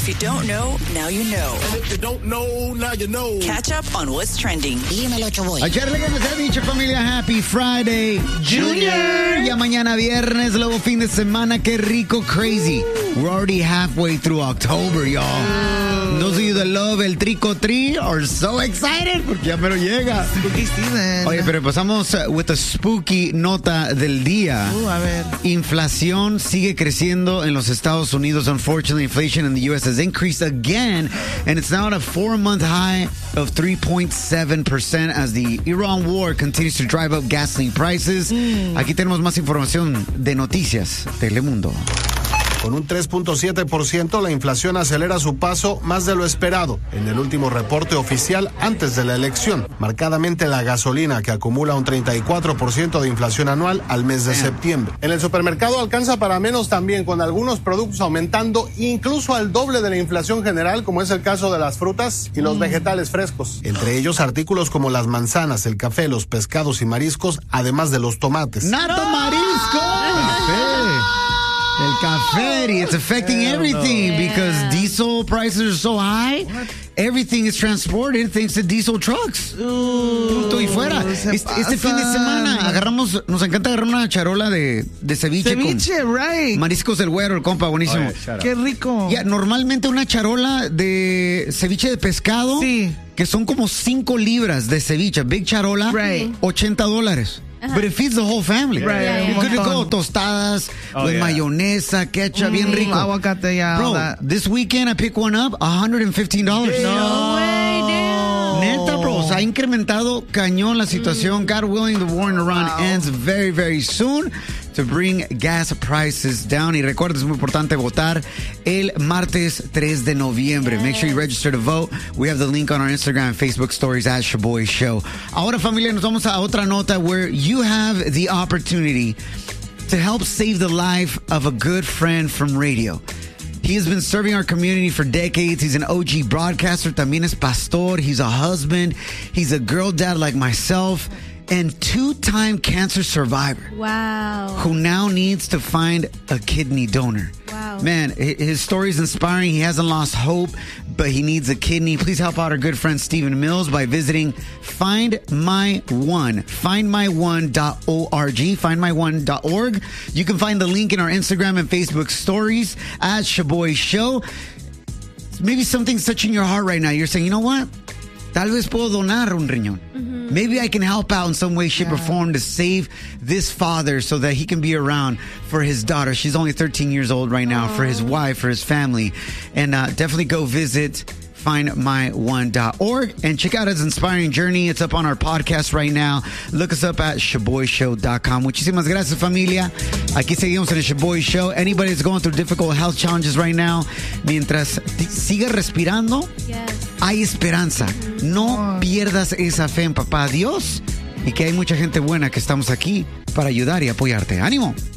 If you don't know, now you know. And if you don't know, now you know. Catch up on what's trending. Dímelo, Choboy. Ayer le nos ha dicho, familia, Happy Friday, Junior. Ya mañana viernes, luego fin de semana, qué rico, crazy. We're already halfway through October, y'all. Those of you that love el trico-tri are so excited porque ya pero llega. Spooky season. Oye, pero empezamos with a spooky nota del día. A ver. Inflación sigue creciendo en los Estados Unidos. Unfortunately, inflation in the U.S. has increased again, and it's now at a 4-month high of 3.7% as the Iran war continues to drive up gasoline prices. Aquí tenemos más información de Noticias Telemundo. Con un 3.7%, la inflación acelera su paso más de lo esperado en el último reporte oficial antes de la elección. Marcadamente la gasolina, que acumula un 34% de inflación anual al mes de septiembre. En el supermercado alcanza para menos también, con algunos productos aumentando incluso al doble de la inflación general, como es el caso de las frutas y los vegetales frescos. Entre ellos artículos como las manzanas, el café, los pescados y mariscos, además de los tomates. ¡Nato marisco! El café, it's affecting everything because diesel prices are so high. Everything is transported thanks to diesel trucks. Punto y fuera. Este fin de semana nos encanta agarrar una charola de ceviche. Ceviche, right. Mariscos del Güero, el compa, buenísimo. Qué rico. Normalmente una charola de ceviche de pescado, que son como 5 libras de ceviche, big charola, $80. But it feeds the whole family. Right. You're good to go. Tostadas, with mayonesa, ketchup, bien rico. Aguacate, Bro, this weekend I picked one up, $115. No way, dude. Neta, bro, se ha incrementado cañón la situación. God willing, the war in Iran ends very, very soon to bring gas prices down. Y recuerda, es muy importante votar el martes 3 de noviembre. Make sure you register to vote. We have the link on our Instagram and Facebook stories at Shaboy Show. Ahora, familia, nos vamos a otra nota where you have the opportunity to help save the life of a good friend from radio. He has been serving our community for decades. He's an OG broadcaster. También es pastor. He's a husband. He's a girl dad like myself. And 2-time cancer survivor. Wow. Who now needs to find a kidney donor. Wow. Man, his story is inspiring. He hasn't lost hope, but he needs a kidney. Please help out our good friend Stephen Mills by visiting FindMyOne, FindMyOne.org, FindMyOne.org. You can find the link in our Instagram and Facebook stories at Shaboy Show. Maybe something's touching your heart right now. You're saying, you know what? Tal vez puedo donar un riñón. Maybe I can help out in some way, shape, or form to save this father so that he can be around for his daughter. She's only 13 years old right now, for his wife, for his family. And definitely go visit FindMyOne.org and check out his inspiring journey. It's up on our podcast right now. Look us up at ShaboyShow.com. Muchísimas gracias, familia. Aquí seguimos en el Shaboy Show. Anybody that's going through difficult health challenges right now, mientras siga respirando, hay esperanza. No pierdas esa fe en papá Dios y que hay mucha gente buena que estamos aquí para ayudar y apoyarte. ¡Ánimo!